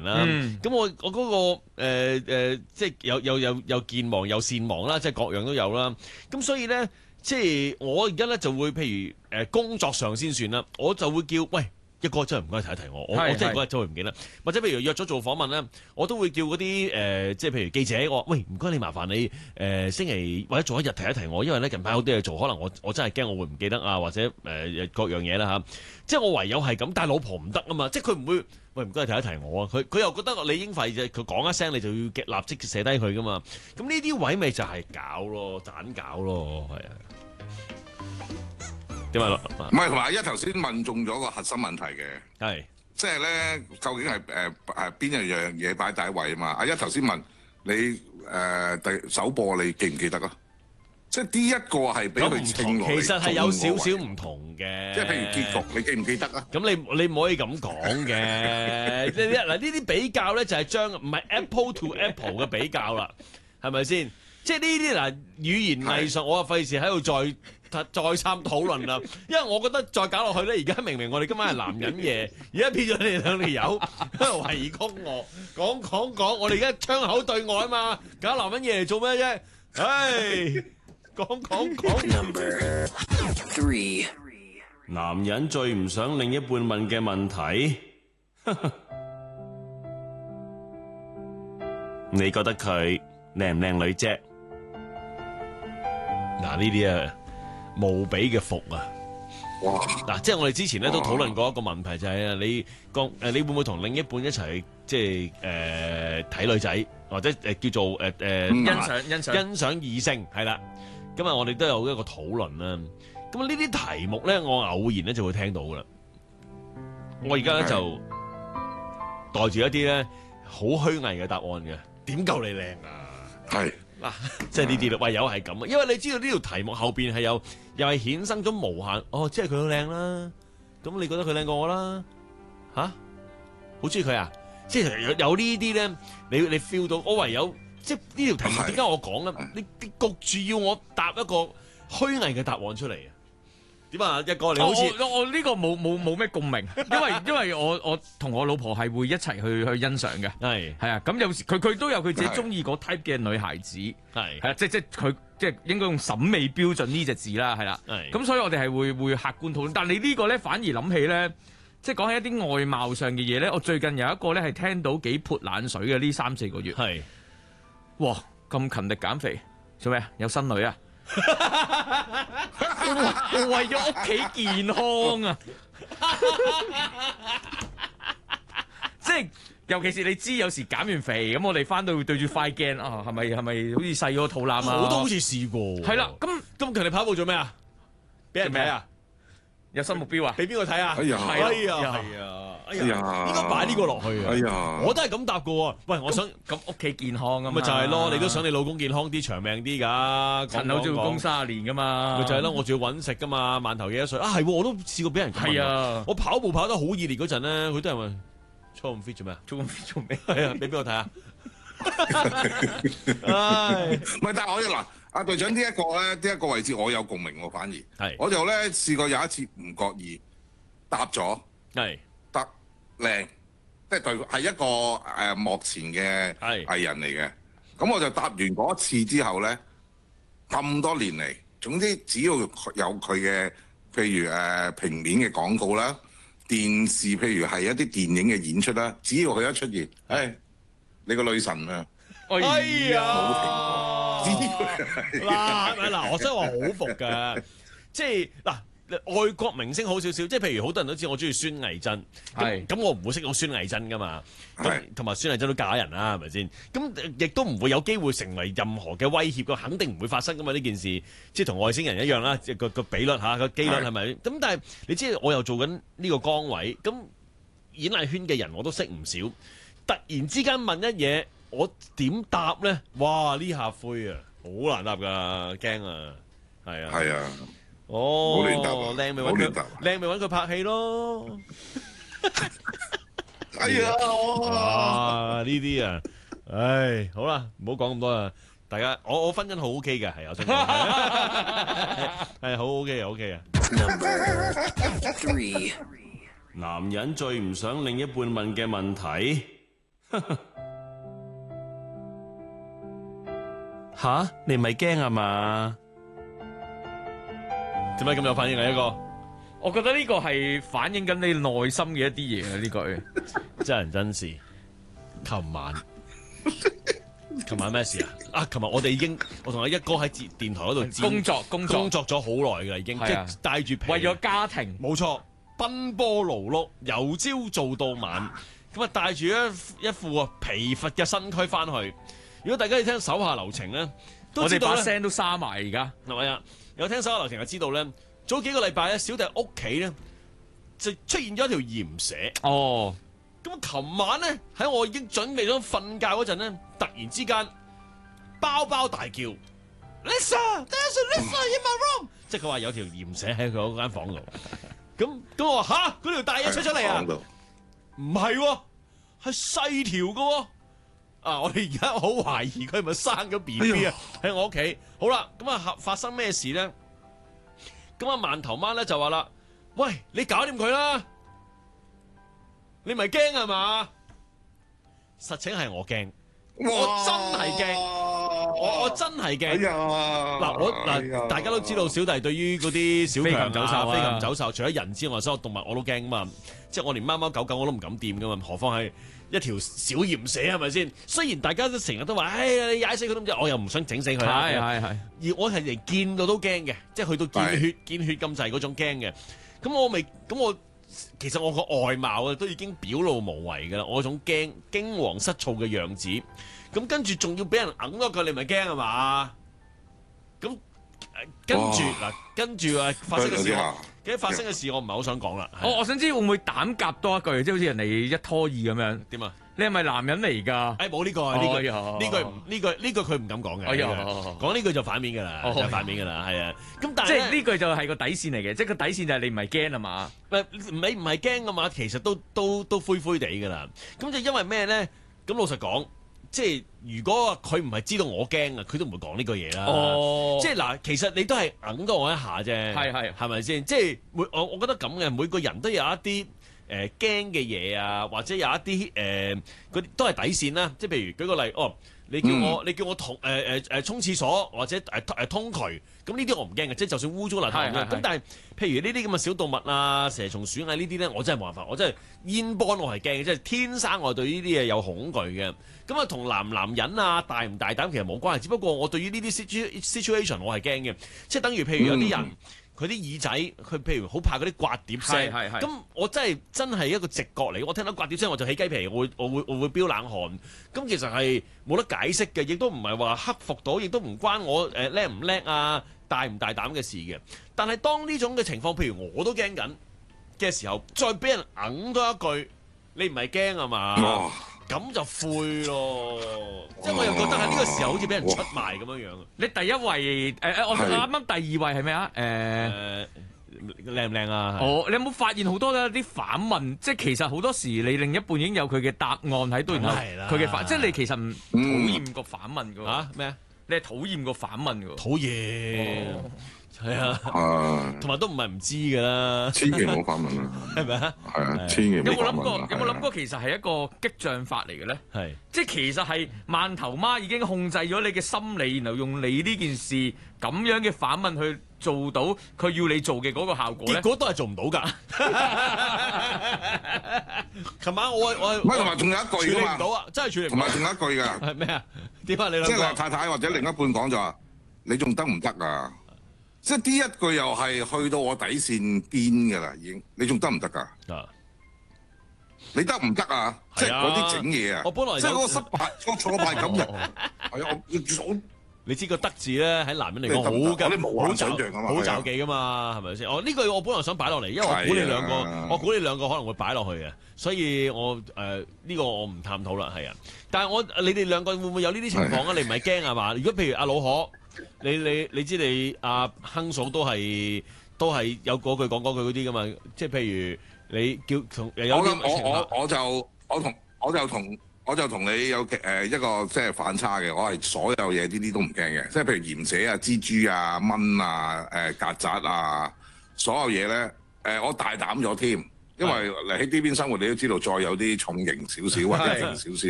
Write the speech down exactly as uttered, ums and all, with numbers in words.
人啦。咁、嗯、我我嗰、那個誒、呃呃、即係有有有有健忘有善忘啦，即係各樣都有啦。咁所以咧，即係我而家咧就會譬如誒、呃、工作上先算啦，我就會叫喂。一哥真係唔該提一提我，我我真係嗰日真係唔記得，或者譬如約咗做訪問咧，我都會叫嗰啲誒，即係譬如記者，我喂唔該你麻煩你誒、呃、星期或者做一日提一提我，因為咧近排好多嘢做，可能我我真係驚我會唔記得啊，或者誒、呃、各樣嘢啦嚇，即係我唯有係咁，但係老婆唔得啊嘛，即係佢唔會喂唔該提一提我啊，佢佢又覺得你應費就佢講一聲你就要立即寫低佢噶嘛，咁呢啲位咪就係搞咯，盞搞咯，係啊。點啊？ 唔係同埋一頭先問中咗個核心問題嘅， 係即係咧，究竟係誒誒邊一樣嘢擺第一位啊嘛？阿一頭先問你誒第、呃、首播你記唔記得啊？即係呢一個係俾佢稱落嚟， 其實係有少少唔同嘅。 即係譬如結局，你記唔記得啊？ 咁你你唔可以咁講嘅。嗱呢啲比較咧就係將唔係 Apple to Apple 嘅比較啦，係咪先？即係呢啲嗱語言藝術，我啊費事喺度再再三討論啦，因為我覺得再搞落去咧，而家明明我哋今晚係男人夜，而家變咗你哋兩條友喺度圍攻我，講講講，我哋而家槍口對外啊嘛，搞男人夜嚟做咩啫？唉，講講講。Number three， 男人最唔想另一半問嘅問題，你覺得佢靚唔靚女啫？嗱呢啲啊無比嘅服啊！ 哇！ 嗱，即係我哋之前咧都討論過一個問題，就係啊，你講誒，你會唔會同另一半一齊即係誒睇女仔，或者誒叫做誒誒欣賞欣賞欣賞異性係啦？咁啊，我哋都有一個討論啦。咁呢啲題目咧，我偶然咧就會聽到噶啦。我而家咧就帶住一啲咧好虛偽嘅答案嘅，點夠你靚啊？ 係。 嗱，即係呢啲咯，唯有係咁啊，因為你知道呢條題目後邊係有又係衍生咗無限，哦，即係佢好靚啦，咁你覺得佢靚過我啦？吓、啊，好中意佢啊？即係有，有呢啲咧，你你 feel 到，我唯有即係呢條題目點解我講咧？你你焗住要我答一個虛偽嘅答案出嚟啊？點啊？一個你好似我我呢個冇冇冇咩共鳴，因為因為我我同我老婆係會一齊去去欣賞嘅，係係啊，咁有時佢佢都有佢自己中意嗰 type 嘅女孩子，係係啊，即即佢即係應該用審美標準呢隻字啦，係啦，咁所以我哋係會會客觀討論，但係你呢個咧反而諗起咧，即係講起一啲外貌上嘅嘢咧，我最近有一個咧係聽到幾潑冷水嘅呢三四個月，係，哇咁勤力減肥做咩啊？有新女啊？我為咗屋企健康啊，即係尤其是你知有時減完肥咁，我哋翻到對住塊鏡啊，係咪係咪好似細個肚腩啊？ 我都好似試過。係啦，咁咁勤力跑步做咩啊？俾人睇啊？有新目標啊？俾邊個睇啊？哎呀，係啊，係啊，哎呀，應該擺呢個落去啊！哎呀，我都係咁答噶喎。喂，我想咁屋企健康啊嘛， 咪就係咯，你都想你老公健康啲、長命啲噶。陳老仲要供三十年噶嘛， 咪就係咯，我仲要搵食噶嘛，饅頭幾多歲啊？係，我都試過俾人係啊。我跑步跑得好熱烈嗰陣咧，佢都係問操咁 fit 做咩啊？操咁 fit 做咩？係啊，你俾我睇下。 唉，唔係，但係我嗱。阿隊長呢一個咧，呢一個位置我有共鳴喎，反而係我就咧試過有一次唔覺意答咗，係得靚，即係對係一個誒幕前嘅藝人嚟嘅。咁我就答完嗰一次之後咧，咁多年嚟，總之只要有佢嘅，譬如誒平面嘅廣告啦、電視，譬如係一啲電影嘅演出啦，只要佢一出現，誒你個女神啊！ 哎呀！嗱嗱，我真係話好服㗎，即係嗱，外國明星好少少，即係譬如好多人都知我中意孫藝珍，咁咁我唔會識到孫藝珍㗎嘛，咁同埋孫藝珍都嫁人啦，係咪先？咁亦都唔會有機會成為任何嘅威脅，個肯定唔會發生㗎嘛呢件事，即係同外星人一樣啦，個個比率嚇個機率係咪？咁但係你知我又做緊呢個崗位，咁演藝圈嘅人我都識唔少，突然之間問一嘢。我點答咧？哇！呢下灰啊，好難答噶，驚啊，係啊，係啊，哦， 好亂答， 靚咪揾佢，靚咪揾佢拍戲咯。 哎呀， 哇！呢啲啊，唉，好啦，唔好講咁多啦。大家，我我婚姻好 OK 嘅，係有真講，係好 OK 啊 OK 啊。Number three， 男人最唔想另一半問嘅問題。 吓，你唔係驚啊嘛？點解咁有反應啊？一個， 我覺得呢個係反映緊你內心嘅一啲嘢啊！呢句真人真事。琴晚，琴晚咩事啊？啊！琴日我哋已經，我同阿一哥喺電台嗰度工作工作工作咗好耐㗎啦，已經、啊、即係帶住為咗家庭， 冇錯，奔波勞碌，由朝做到晚，咁啊帶住一一副啊疲乏嘅身軀翻去。如果大家要聽手下留情咧，都知道我哋把聲都沙埋而家， 係咪啊？有聽手下留情就知道咧，早幾個禮拜咧，小弟屋企咧就出現咗一條鹽蛇。 哦， 咁琴晚咧喺我已經準備咗瞓覺嗰陣咧，突然之間包包大叫 ，Lisa，there's a Lisa in my room，即係佢話有條鹽蛇喺佢嗰間房度。咁咁我話吓，嗰條大嘢出出嚟啊？唔係喎，係細條噶喎。啊！我哋而家好懷疑佢係咪生咗 B B 啊？喺我屋企。好啦，咁啊發生咩事咧？咁啊饅頭媽咧就話啦：，喂，你搞掂佢啦！你咪驚係嘛？實情係我驚，我真係驚，我我真係驚。嗱我嗱大家都知道，小弟對於嗰啲小強啊、飛禽走獸，除咗人之外，所有動物我都驚嘛。即係我連貓貓狗狗我都唔敢掂噶嘛，何況係一條小鹽蛇係咪先？雖然大家都成日都話，唉、哎，你踩死佢都唔知，我又唔想整死佢。係係係。而我係嚟見到都驚嘅，即係去到見血見血咁滯嗰種驚嘅。咁我未咁我其實我個外貌啊都已經表露無遺㗎啦，我嗰種驚驚惶失措嘅樣子。咁跟住仲要俾人揞咗佢，你咪驚係嘛？咁跟住嗱，跟住啊發生嘅事。幾發生嘅事我唔係好想講啦。 我我想知會唔會膽夾多一句，即係好似人哋一拖二咁樣。點啊？你係咪男人嚟㗎？ 誒冇呢個，呢句呢句呢句呢句佢唔敢講嘅。講呢句就反面㗎啦，就反面㗎啦，係啊。咁但係即係呢句就係個底線嚟嘅，即係個底線就係你唔係驚啊嘛。誒你唔係驚㗎嘛，其實都都都灰灰地㗎啦。咁就因為咩咧？咁老實講。即係如果佢唔係知道我驚啊，佢都唔會講呢句嘢啦。哦，即係嗱，其實你都係揞咗我一下啫。係係，係咪先？即係每我我覺得咁嘅，每個人都有一啲誒驚嘅嘢啊，或者有一啲誒嗰啲都係底線啦。即係譬如舉個例，哦，你叫我、嗯、你叫我通誒誒誒沖廁所或者誒誒通渠，咁呢啲我唔驚嘅，即係就算污糟邋遢咁。咁但係譬如呢啲咁嘅小動物啊、蛇蟲鼠蟻呢啲咧，我真係冇辦法，我真係煙波我係驚嘅，即係天生我對呢啲嘢有恐懼嘅。咁啊，同男唔男人啊、大唔大膽其實冇關係，只不過我對於呢啲 situation 我係驚嘅，即係等於譬如有啲人佢啲、嗯、耳仔，佢譬如好怕嗰啲刮碟聲，咁我真係真係一個直覺嚟，我聽到刮碟聲我就起雞皮，我會我會我會飆冷汗，咁其實係冇得解釋嘅，亦都唔係話克服到，亦都唔關我誒叻唔叻啊、大唔大膽嘅事嘅。但係當呢種嘅情況，譬如我都驚緊嘅時候，再俾人揞多一句，你唔係驚啊嘛？咁就灰咯，即係我又覺得喺呢個時候好似俾人出賣咁樣樣。你第一位誒誒、呃，我啱啱第二位係咩啊？誒靚唔靚啊？哦，你有冇發現好多咧啲反問？即係其實好多時你另一半已經有佢嘅答案喺度，然後佢嘅反，即係你其實唔討厭個反問㗎喎。嚇咩啊？你係討厭個反問㗎喎。討厭。係啊，同埋都唔係唔知㗎啦， 千祈唔好反問啦，係咪啊？係啊，千祈唔好反問。有冇諗過？有冇諗過其實係一個激將法嚟嘅咧？係，即係其實係饅頭媽已經控制咗你嘅心理，然後用你呢件事咁樣嘅反問去做到佢要你做嘅嗰個效果咧。結果都係做唔到㗎。琴晚我我唔係同埋仲有一句㗎嘛，處理唔到啊，真係處理唔到。同埋仲有一句㗎，係咩啊？點啊？你兩個即係太太或者另一半講就話：你仲得唔得啊？即係呢一句又係去到我底線邊㗎啦，已經。你仲得唔得㗎？啊！你得唔得啊？即係嗰啲整嘢啊！我本來即係嗰個失敗、個挫敗感嘅。係啊，我你知個得字咧喺男人嚟講好緊，好想像㗎嘛，好罩忌㗎嘛，係咪先？哦，呢句我本來想擺落嚟，因為我估你兩個，我估你兩個可能會擺落去嘅，所以我誒呢個我唔探討啦，係啊。但係我你哋兩個會唔會有呢啲情況啊？你唔係驚係嘛？如果譬如阿老可。你你你知你阿亨嫂都係都係有嗰句講嗰句嗰啲噶嘛？即係譬如你叫同有啲我我我就我同我就同我就同你有誒一個即係反差嘅。我係所有嘢呢啲都唔驚嘅，即係譬如鹽蛇啊、蜘蛛啊、蚊啊、誒曱甴啊，所有嘢咧誒我大膽咗添，因為嚟喺呢邊生活你都知道，再有啲重型少少或者輕少少。